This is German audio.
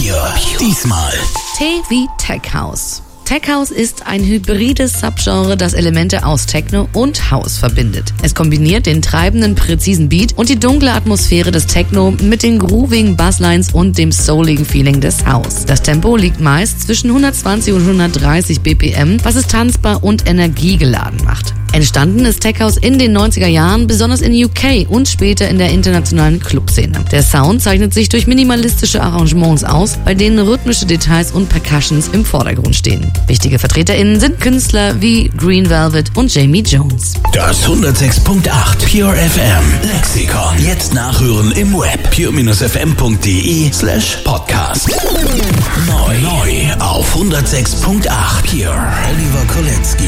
Pure. Diesmal T wie Tech House. Tech House ist ein hybrides Subgenre, das Elemente aus Techno und House verbindet. Es kombiniert den treibenden, präzisen Beat und die dunkle Atmosphäre des Techno mit den groovigen Basslines und dem souligen Feeling des House. Das Tempo liegt meist zwischen 120 und 130 BPM, was es tanzbar und energiegeladen macht. Entstanden ist Tech House in den 90er Jahren, besonders in UK und später in der internationalen Clubszene. Der Sound zeichnet sich durch minimalistische Arrangements aus, bei denen rhythmische Details und Percussions im Vordergrund stehen. Wichtige VertreterInnen sind Künstler wie Green Velvet und Jamie Jones. das 106.8 Pure FM Lexikon. Jetzt nachhören im Web pure-fm.de/podcast. Neu auf 106.8 Pure. Oliver Kolecki.